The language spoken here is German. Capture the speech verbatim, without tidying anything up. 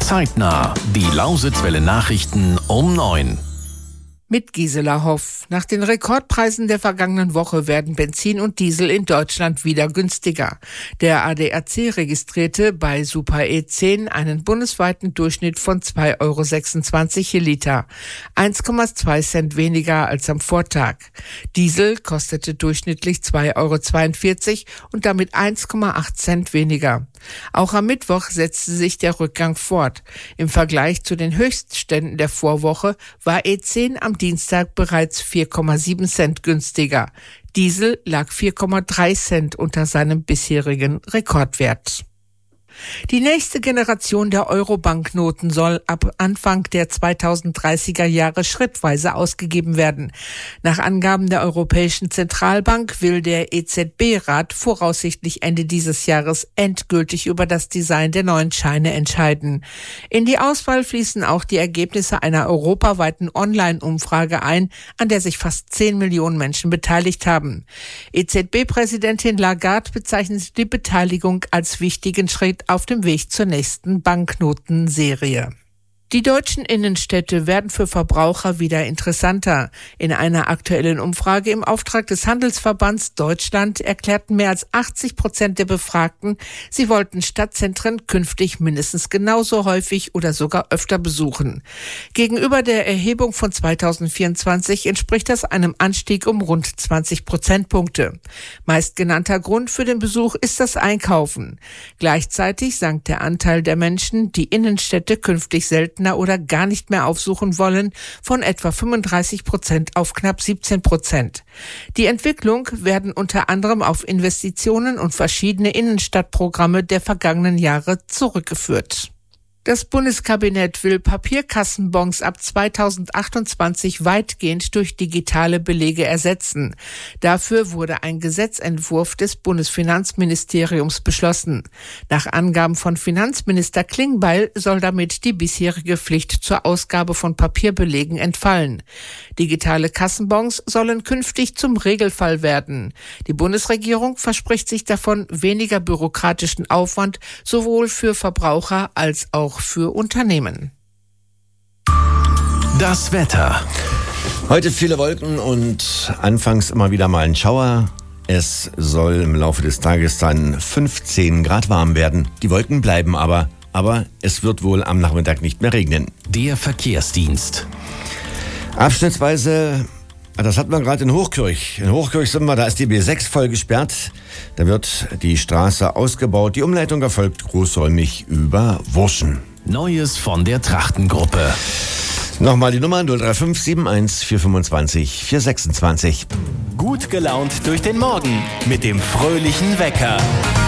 Zeitnah. Die Lausitzwelle Nachrichten um neun. Mit Gisela Hoff. Nach den Rekordpreisen der vergangenen Woche werden Benzin und Diesel in Deutschland wieder günstiger. Der A D A C registrierte bei Super E zehn einen bundesweiten Durchschnitt von zwei Euro sechsundzwanzig je Liter, eins Komma zwei Cent weniger als am Vortag. Diesel kostete durchschnittlich zwei Euro zweiundvierzig und damit eins Komma acht Cent weniger. Auch am Mittwoch setzte sich der Rückgang fort. Im Vergleich zu den Höchstständen der Vorwoche war E zehn am Dienstag bereits vier Komma sieben Cent günstiger. Diesel lag vier Komma drei Cent unter seinem bisherigen Rekordwert. Die nächste Generation der Euro-Banknoten soll ab Anfang der zweitausenddreißiger Jahre schrittweise ausgegeben werden. Nach Angaben der Europäischen Zentralbank will der E Z B-Rat voraussichtlich Ende dieses Jahres endgültig über das Design der neuen Scheine entscheiden. In die Auswahl fließen auch die Ergebnisse einer europaweiten Online-Umfrage ein, an der sich fast zehn Millionen Menschen beteiligt haben. E Z B-Präsidentin Lagarde bezeichnet die Beteiligung als wichtigen Schritt auf dem Weg zur nächsten Banknotenserie. Die deutschen Innenstädte werden für Verbraucher wieder interessanter. In einer aktuellen Umfrage im Auftrag des Handelsverbands Deutschland erklärten mehr als achtzig Prozent der Befragten, sie wollten Stadtzentren künftig mindestens genauso häufig oder sogar öfter besuchen. Gegenüber der Erhebung von zweitausendvierundzwanzig entspricht das einem Anstieg um rund zwanzig Prozentpunkte. Meistgenannter Grund für den Besuch ist das Einkaufen. Gleichzeitig sank der Anteil der Menschen, die Innenstädte künftig selten oder gar nicht mehr aufsuchen wollen, von etwa fünfunddreißig Prozent auf knapp siebzehn Prozent. Die Entwicklung werden unter anderem auf Investitionen und verschiedene Innenstadtprogramme der vergangenen Jahre zurückgeführt. Das Bundeskabinett will Papierkassenbons ab zweitausendachtundzwanzig weitgehend durch digitale Belege ersetzen. Dafür wurde ein Gesetzentwurf des Bundesfinanzministeriums beschlossen. Nach Angaben von Finanzminister Klingbeil soll damit die bisherige Pflicht zur Ausgabe von Papierbelegen entfallen. Digitale Kassenbons sollen künftig zum Regelfall werden. Die Bundesregierung verspricht sich davon weniger bürokratischen Aufwand, sowohl für Verbraucher als auch für Unternehmen. Das Wetter. Heute viele Wolken und anfangs immer wieder mal ein Schauer. Es soll im Laufe des Tages dann fünfzehn Grad warm werden. Die Wolken bleiben aber, aber es wird wohl am Nachmittag nicht mehr regnen. Der Verkehrsdienst. Abschnittsweise, das hatten wir gerade in Hochkirch. In Hochkirch sind wir, da ist die B sechs voll gesperrt. Da wird die Straße ausgebaut. Die Umleitung erfolgt großräumig über Wurschen. Neues von der Trachtengruppe. Nochmal die Nummer null drei fünf sieben eins vier fünfundzwanzig vier sechsundzwanzig. Gut gelaunt durch den Morgen mit dem fröhlichen Wecker.